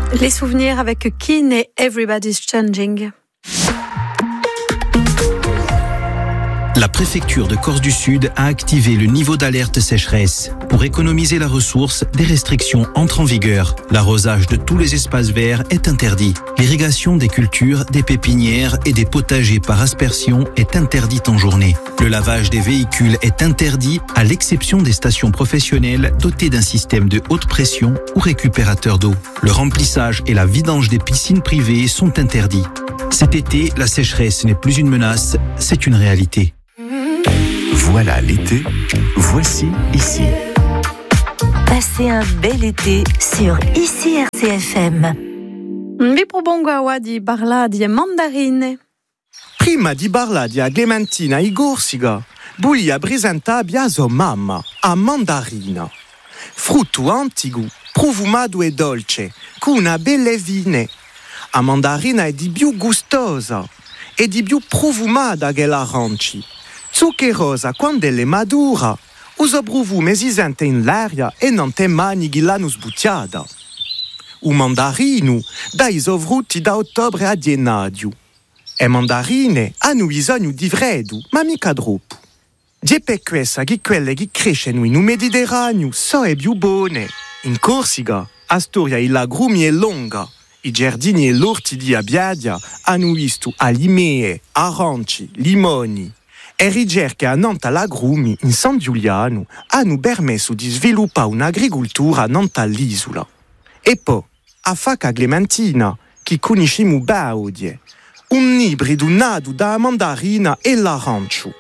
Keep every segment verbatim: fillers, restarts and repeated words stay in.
Les souvenirs avec Keane et Everybody's Changing. La préfecture de Corse du Sud a activé le niveau d'alerte sécheresse. Pour économiser la ressource, des restrictions entrent en vigueur. L'arrosage de tous les espaces verts est interdit. L'irrigation des cultures, des pépinières et des potagers par aspersion est interdite en journée. Le lavage des véhicules est interdit à l'exception des stations professionnelles dotées d'un système de haute pression ou récupérateur d'eau. Le remplissage et la vidange des piscines privées sont interdits. Cet été, la sécheresse n'est plus une menace, c'est une réalité. Voilà l'été, voici Ici. Passez un bel été sur Ici R C F M. Vi probongawa di parla di mandarine. Prima di parlare a Clementina e Corsica, voglio presentare a sua mamma, a mandarina. Frutto antico, profumato e dolce, con una bella vine. A mandarina è di più gustosa e di più profumata che l'aranci. Zuccherosa quando è madura, usa profume si sente in l'aria e non te mani che l'hanno sbucciata. Un mandarino dà i suoi frutti da ottobre a gennaio. E mandarine hanno bisogno di freddo, ma mica troppo. Di per questo che quelle che crescono in un Mediterraneo sono più buone. In Corsica, la storia della agrumi è lunga. I giardini e l'orti di Abbiadia hanno visto alimee, aranci, limoni. E ricerche a Nantes all'agrumi in San Giuliano hanno permesso di sviluppare un'agricoltura a Nantes all'isola. E poi, a Faca Clementina, che conosciamo bene oggi, un ibrido nato da mandarina e l'arancio.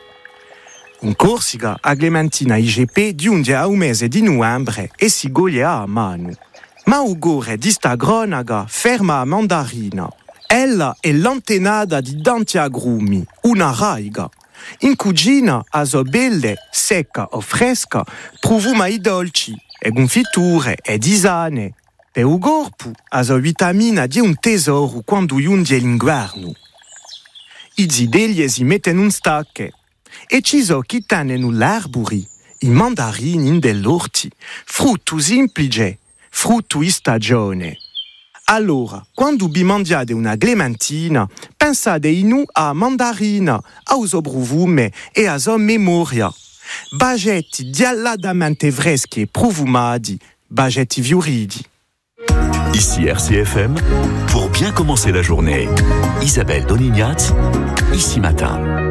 In Corsica, a Clementina I G P giunge a un mese di novembre e si goglie a mano. Ma o gore di sta cronaca ferma a mandarina. Ella è l'antenata di tanti agrumi, una raiga. In cucina, a so belle, secca o fresca, profuma i dolci, e confiture, e tisane. Per il corpo, a so vitamina di un tesoro quando giunge l'inverno. I zideglie si mettono in stacche, e ci so chi tengono l'arbori, i mandarini dell'orti, frutto semplice, frutto in stagione. Allora, quando vi mangiate una clementina, pensate in a mandarina, a suo profume e a sua memoria. Bagetti dialladamente freschi e profumati, bagetti fioridi. Ici R C F M, pour bien commencer la journée. Isabelle Donignat, Ici Matin.